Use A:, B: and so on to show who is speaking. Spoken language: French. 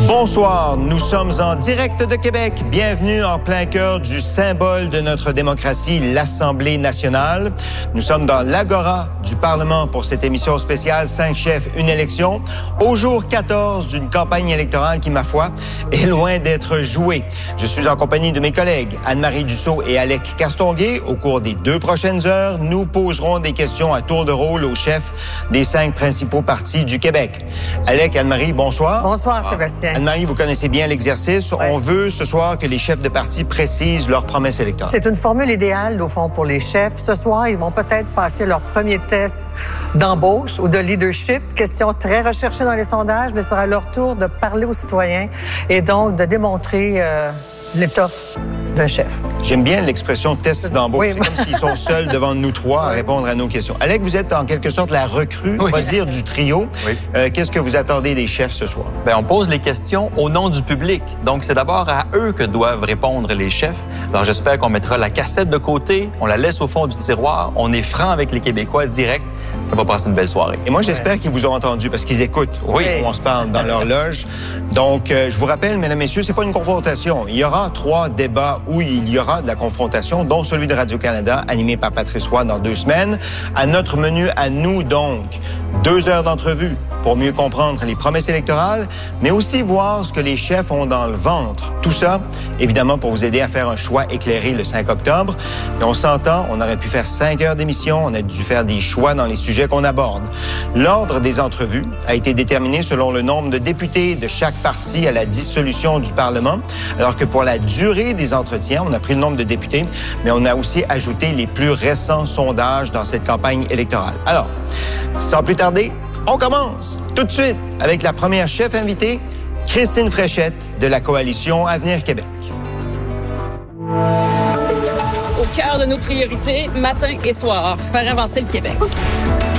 A: Bonsoir, nous sommes en direct de Québec. Bienvenue en plein cœur du symbole de notre démocratie, l'Assemblée nationale. Nous sommes dans l'agora du Parlement pour cette émission spéciale 5 chefs, une élection, au jour 14 d'une campagne électorale qui, ma foi, est loin d'être jouée. Je suis en compagnie de mes collègues Anne-Marie Dussault et Alec Castonguay. Au cours des 2 prochaines heures, nous poserons des questions à tour de rôle aux chefs des 5 principaux partis du Québec. Alec, Anne-Marie, bonsoir.
B: Bonsoir, Sébastien.
A: Anne-Marie, vous connaissez bien l'exercice. Ouais. On veut ce soir que les chefs de parti précisent leurs promesses électorales.
B: C'est une formule idéale, au fond, pour les chefs. Ce soir, ils vont peut-être passer leur premier test d'embauche ou de leadership. Question très recherchée dans les sondages, mais ce sera leur tour de parler aux citoyens et donc de démontrer l'étoffe d'un chef.
A: J'aime bien l'expression test d'embauche. Oui. C'est comme s'ils sont seuls devant nous trois à répondre à nos questions. Alec, vous êtes en quelque sorte la recrue, on va dire, du trio. Oui. Qu'est-ce que vous attendez des chefs ce soir?
C: Bien, on pose les questions au nom du public. Donc, c'est d'abord à eux que doivent répondre les chefs. Alors, j'espère qu'on mettra la cassette de côté, on la laisse au fond du tiroir, on est franc avec les Québécois direct. On va passer une belle soirée.
A: Et moi, j'espère qu'ils vous ont entendu parce qu'ils écoutent. Oui. On se parle dans leur loge. Donc, je vous rappelle, mesdames, messieurs, c'est pas une confrontation. Il y aura 3 débats où il y aura de la confrontation, dont celui de Radio-Canada, animé par Patrice Roy dans 2 semaines. À notre menu, à nous, donc, 2 heures d'entrevue pour mieux comprendre les promesses électorales, mais aussi voir ce que les chefs ont dans le ventre. Tout ça, évidemment, pour vous aider à faire un choix éclairé le 5 octobre. Et on s'entend, on aurait pu faire 5 heures d'émission, on a dû faire des choix dans les sujets qu'on aborde. L'ordre des entrevues a été déterminé selon le nombre de députés de chaque parti à la dissolution du Parlement, alors que pour la durée des entretiens, on a pris le nombre de députés, mais on a aussi ajouté les plus récents sondages dans cette campagne électorale. Alors, sans plus tarder, on commence tout de suite avec la première chef invitée, Christine Fréchette de la coalition Avenir Québec.
D: Au cœur de nos priorités, matin et soir, faire avancer le Québec.